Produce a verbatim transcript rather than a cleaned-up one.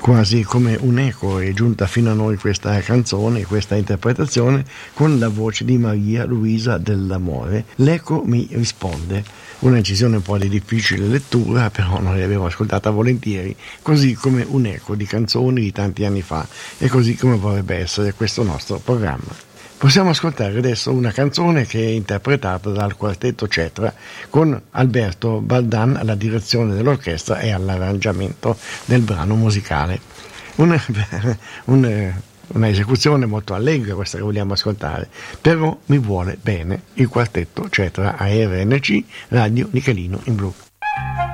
Quasi come un eco è giunta fino a noi questa canzone, questa interpretazione con la voce di Maria Luisa Dell'Amore. L'eco mi risponde, una incisione un po' di difficile lettura, però noi l'abbiamo ascoltata volentieri, così come un eco di canzoni di tanti anni fa e così come vorrebbe essere questo nostro programma. Possiamo ascoltare adesso una canzone che è interpretata dal quartetto Cetra con Alberto Baldan alla direzione dell'orchestra e all'arrangiamento del brano musicale. Una, un, una esecuzione molto allegra questa che vogliamo ascoltare, però mi vuole bene il quartetto Cetra a R N C Radio Nichelino in Blu.